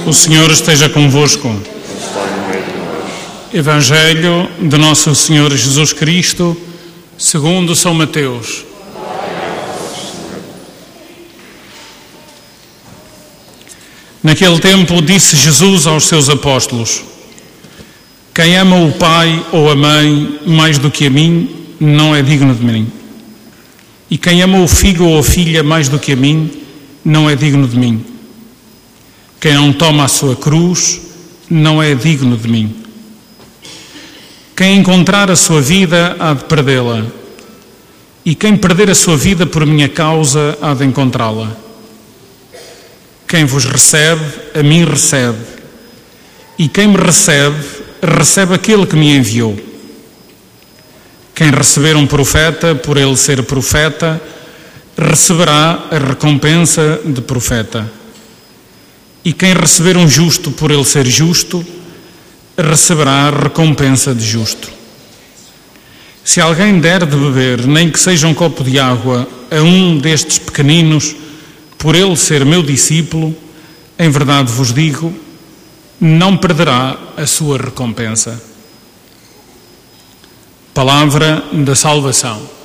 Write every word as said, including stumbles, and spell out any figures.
O Senhor esteja convosco. Evangelho de Nosso Senhor Jesus Cristo, segundo São Mateus. Naquele tempo disse Jesus aos seus apóstolos: quem ama o pai ou a mãe mais do que a mim, não é digno de mim. E quem ama o filho ou a filha mais do que a mim, não é digno de mim. Quem não toma a sua cruz, não é digno de mim. Quem encontrar a sua vida, há de perdê-la. E quem perder a sua vida por minha causa, há de encontrá-la. Quem vos recebe, a mim recebe. E quem me recebe, recebe aquele que me enviou. Quem receber um profeta, por ele ser profeta, receberá a recompensa de profeta. E quem receber um justo, por ele ser justo, receberá a recompensa de justo. Se alguém der de beber, nem que seja um copo de água, a um destes pequeninos, por ele ser meu discípulo, em verdade vos digo, não perderá a sua recompensa. Palavra da salvação.